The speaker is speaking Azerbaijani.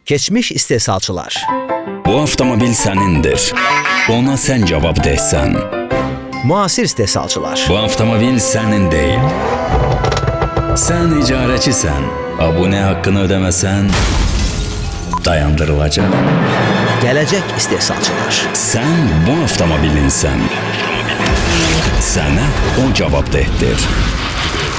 Keçmiş istehsalçılar. Bu avtomobil sənindir. Ona sən cavab deysən. Müasir istehsalçılar. Bu avtomobil sənin deyil. Sən icarəçisən. Abunə haqqını ödəməsən dayandırılacaq. Gələcək istehsalçılar. Sən bu avtomobilinsən. Sənə o cavabdehdir.